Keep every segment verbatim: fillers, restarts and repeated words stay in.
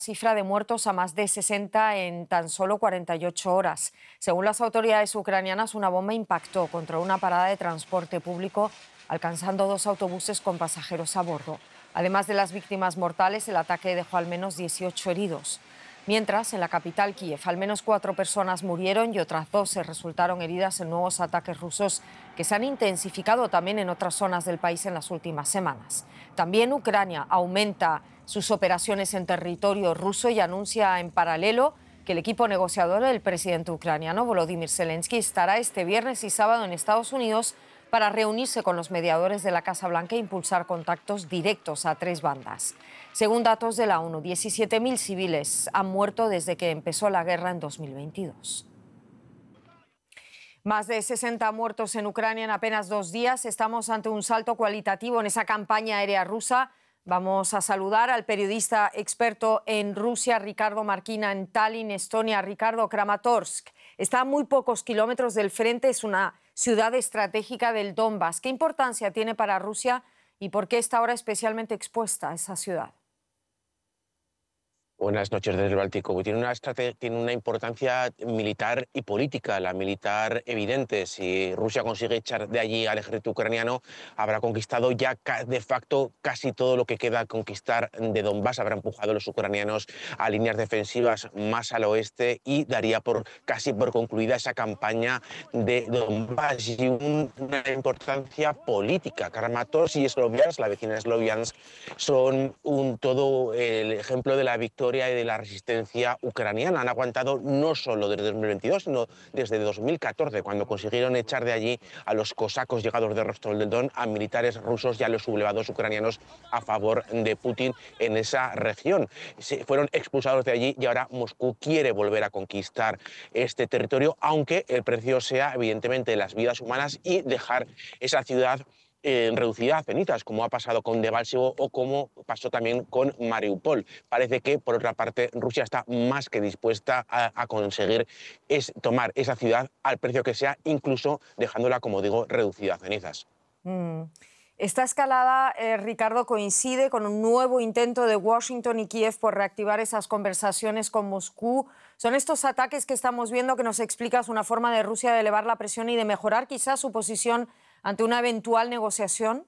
cifra de muertos a más de sesenta en tan solo cuarenta y ocho horas. Según las autoridades ucranianas, una bomba impactó contra una parada de transporte público, alcanzando dos autobuses con pasajeros a bordo. Además de las víctimas mortales, el ataque dejó al menos dieciocho heridos. Mientras, en la capital, Kiev, al menos cuatro personas murieron y otras doce resultaron heridas en nuevos ataques rusos que se han intensificado también en otras zonas del país en las últimas semanas. También Ucrania aumenta sus operaciones en territorio ruso y anuncia en paralelo que el equipo negociador del presidente ucraniano Volodymyr Zelensky estará este viernes y sábado en Estados Unidos para reunirse con los mediadores de la Casa Blanca e impulsar contactos directos a tres bandas. Según datos de la ONU, diecisiete mil civiles han muerto desde que empezó la guerra en dos mil veintidós. Más de sesenta muertos en Ucrania en apenas dos días. Estamos ante un salto cualitativo en esa campaña aérea rusa. Vamos a saludar al periodista experto en Rusia, Ricardo Marquina, en Tallinn, Estonia. Ricardo, Kramatorsk está a muy pocos kilómetros del frente, es una ciudad estratégica del Donbass. ¿Qué importancia tiene para Rusia y por qué está ahora especialmente expuesta esa ciudad? Buenas noches desde el Báltico. Tiene una, tiene una importancia militar y política, la militar evidente. Si Rusia consigue echar de allí al ejército ucraniano, habrá conquistado ya de facto casi todo lo que queda conquistar de Donbass, habrá empujado a los ucranianos a líneas defensivas más al oeste y daría por casi por concluida esa campaña de Donbass. Y un, una importancia política. Kramatorsk y Sloviansk, la vecina Sloviansk, son un, todo el ejemplo de la victoria y de la resistencia ucraniana. Han aguantado no solo desde dos mil veintidós, sino desde dos mil catorce, cuando consiguieron echar de allí a los cosacos llegados de Rostov del Don, a militares rusos y a los sublevados ucranianos a favor de Putin en esa región. Se fueron expulsados de allí y ahora Moscú quiere volver a conquistar este territorio, aunque el precio sea evidentemente las vidas humanas y dejar esa ciudad Eh, reducida a cenizas, como ha pasado con Debaltsevo o como pasó también con Mariupol. Parece que, por otra parte, Rusia está más que dispuesta a, a conseguir es tomar esa ciudad al precio que sea, incluso dejándola, como digo, reducida a cenizas. Mm. Esta escalada, eh, Ricardo, coincide con un nuevo intento de Washington y Kiev por reactivar esas conversaciones con Moscú. ¿Son estos ataques que estamos viendo que nos explicas una forma de Rusia de elevar la presión y de mejorar quizás su posición ante una eventual negociación?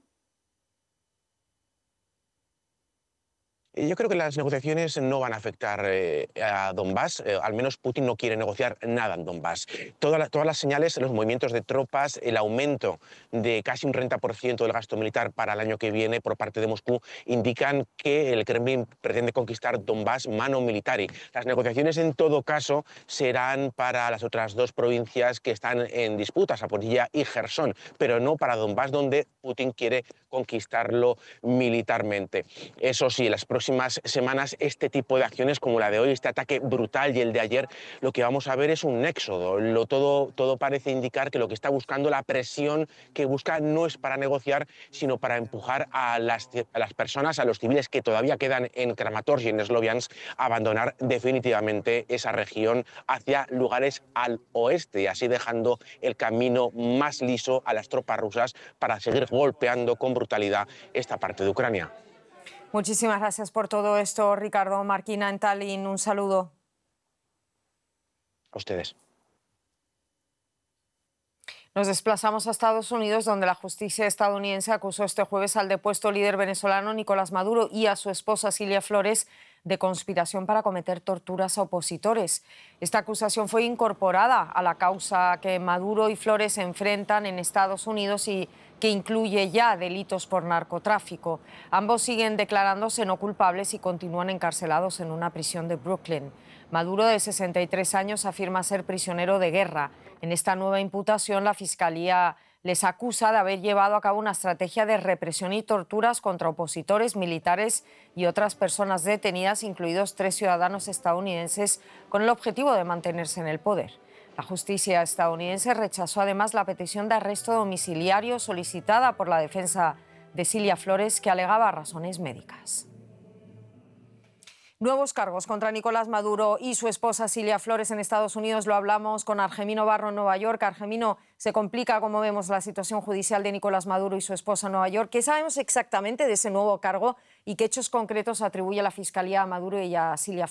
Yo creo que las negociaciones no van a afectar eh, a Donbass, eh, al menos Putin no quiere negociar nada en Donbass. Toda la, todas las señales, los movimientos de tropas, el aumento de casi un treinta por ciento del gasto militar para el año que viene por parte de Moscú indican que el Kremlin pretende conquistar Donbass mano militari. Las negociaciones en todo caso serán para las otras dos provincias que están en disputa, Zaporilla y Gerson, pero no para Donbass, donde Putin quiere conquistarlo militarmente. Eso sí, las próximas semanas este tipo de acciones como la de hoy, este ataque brutal y el de ayer, lo que vamos a ver es un éxodo. Lo, todo, todo parece indicar que lo que está buscando, la presión que busca, no es para negociar, sino para empujar a las, a las personas, a los civiles que todavía quedan en Kramatorsk y en Sloviansk, a abandonar definitivamente esa región hacia lugares al oeste, y así dejando el camino más liso a las tropas rusas para seguir golpeando con brutalidad esta parte de Ucrania. Muchísimas gracias por todo esto, Ricardo Marquina, en Tallinn. Un saludo. A ustedes. Nos desplazamos a Estados Unidos, donde la justicia estadounidense acusó este jueves al depuesto líder venezolano Nicolás Maduro y a su esposa Cilia Flores de conspiración para cometer torturas a opositores. Esta acusación fue incorporada a la causa que Maduro y Flores enfrentan en Estados Unidos y que incluye ya delitos por narcotráfico. Ambos siguen declarándose no culpables y continúan encarcelados en una prisión de Brooklyn. Maduro, de sesenta y tres años, afirma ser prisionero de guerra. En esta nueva imputación, la Fiscalía les acusa de haber llevado a cabo una estrategia de represión y torturas contra opositores, militares y otras personas detenidas, incluidos tres ciudadanos estadounidenses, con el objetivo de mantenerse en el poder. La justicia estadounidense rechazó además la petición de arresto domiciliario solicitada por la defensa de Cilia Flores, que alegaba razones médicas. Nuevos cargos contra Nicolás Maduro y su esposa Cilia Flores en Estados Unidos. Lo hablamos con Argemino Barro en Nueva York. Argemino, se complica, como vemos, la situación judicial de Nicolás Maduro y su esposa en Nueva York. ¿Qué sabemos exactamente de ese nuevo cargo y qué hechos concretos atribuye la Fiscalía a Maduro y a Cilia Flores?